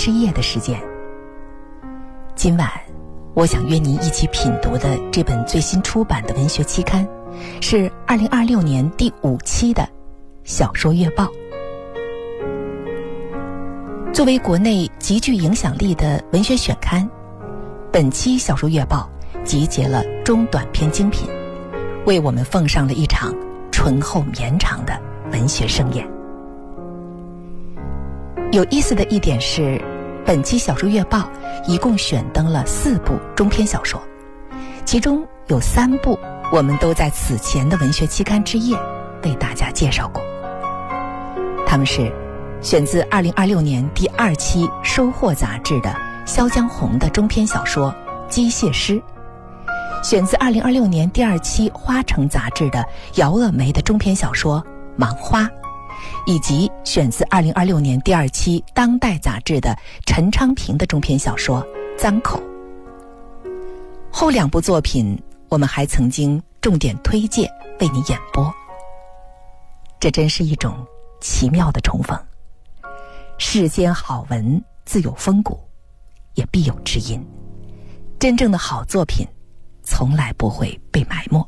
之夜的时间。今晚我想约您一起品读的这本最新出版的文学期刊，是2026年第5期的小说月报。作为国内极具影响力的文学选刊，本期小说月报集结了中短篇精品，为我们奉上了一场醇厚绵长的文学盛宴。有意思的一点是，本期小说月报一共选登了4部中篇小说，其中有3部我们都在此前的文学期刊之夜为大家介绍过。他们是选自2026年第2期《收获》杂志的萧江红的中篇小说《机械师》，选自2026年第2期《花城》杂志的姚鄂梅的中篇小说《芒花》，以及选自2026年第2期《当代》杂志的陈昌平的中篇小说《脏口》。后2部作品我们还曾经重点推介为你演播。这真是一种奇妙的重逢。世间好文自有风骨，也必有知音。真正的好作品从来不会被埋没。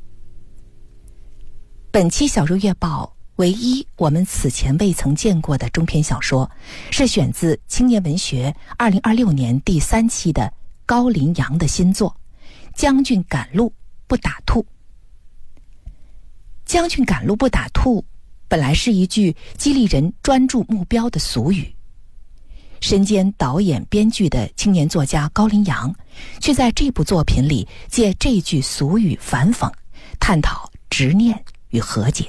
本期小说月报唯一我们此前未曾见过的中篇小说，是选自青年文学2026年第3期的高林阳的新作《将军赶路不打兔》。将军赶路不打兔本来是一句激励人专注目标的俗语，身兼导演编剧的青年作家高林阳却在这部作品里借这句俗语反讽，探讨执念与和解。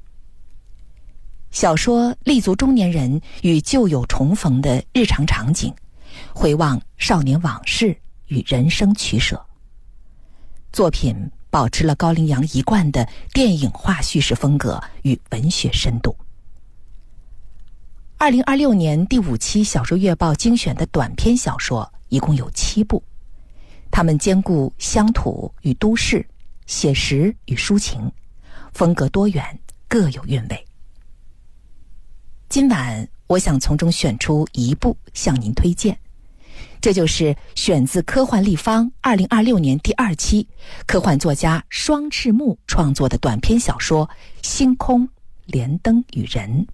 小说立足中年人与旧友重逢的日常场景，回望少年往事与人生取舍。作品保持了高林阳一贯的电影化叙事风格与文学深度。2026年第5期小说月报精选的短篇小说一共有7部，它们兼顾乡土与都市，写实与抒情，风格多元，各有韵味。今晚我想从中选出1部向您推荐，这就是选自科幻立方2026年第2期科幻作家双翅木创作的短篇小说《星空、连灯与人》。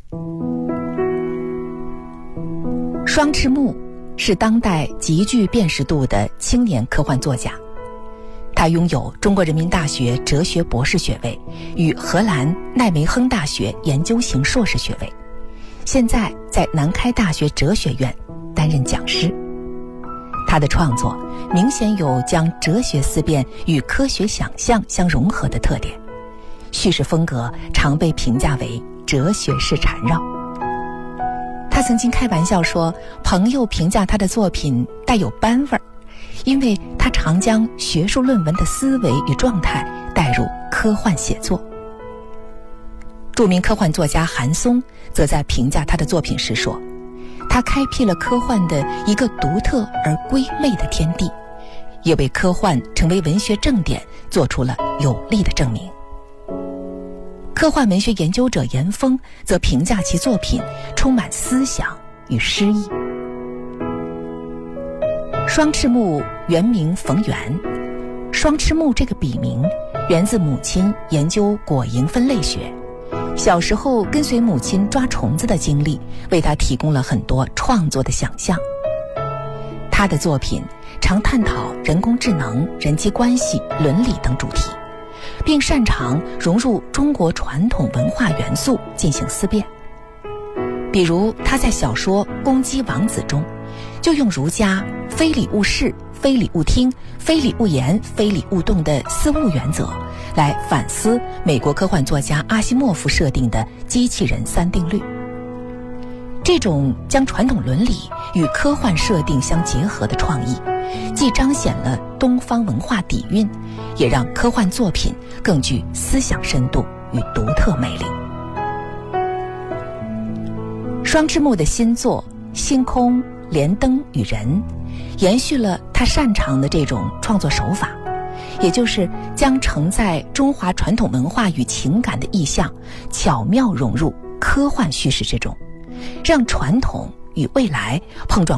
双翅木是当代极具辨识度的青年科幻作家，他拥有中国人民大学哲学博士学位与荷兰奈梅亨大学研究型硕士学位，现在在南开大学哲学院担任讲师。他的创作明显有将哲学思辨与科学想象相融合的特点，叙事风格常被评价为哲学式缠绕。他曾经开玩笑说，朋友评价他的作品带有班味儿，因为他常将学术论文的思维与状态带入科幻写作。著名科幻作家韩松则在评价他的作品时说，他开辟了科幻的一个独特而归类的天地，也为科幻成为文学正典做出了有力的证明。科幻文学研究者严峰则评价其作品充满思想与诗意。双翅木原名冯源，双翅木这个笔名源自母亲研究果蝇分类学，小时候跟随母亲抓虫子的经历为他提供了很多创作的想象。他的作品常探讨人工智能、人际关系、伦理等主题，并擅长融入中国传统文化元素进行思辨。比如他在小说《公鸡王子》中就用儒家非礼勿视、非礼勿听、非礼勿言、非礼勿动的四勿原则来反思美国科幻作家阿西莫夫设定的机器人3定律。这种将传统伦理与科幻设定相结合的创意，既彰显了东方文化底蕴，也让科幻作品更具思想深度与独特魅力。双翅木的新作《星空、连灯与人》延续了他擅长的这种创作手法，也就是将承载中华传统文化与情感的意象巧妙融入科幻叙事之中，让传统与未来碰撞